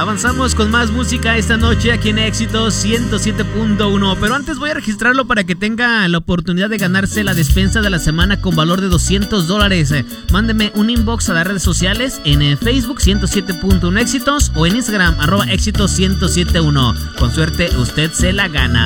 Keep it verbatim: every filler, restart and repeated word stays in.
Avanzamos con más música esta noche aquí en Éxitos ciento siete punto uno. Pero antes voy a registrarlo para que tenga la oportunidad de ganarse la despensa de la semana con valor de doscientos dólares. Mándeme un inbox a las redes sociales en Facebook ciento siete punto uno Éxitos o en Instagram arroba Éxitos ciento siete punto uno. Con suerte usted se la gana.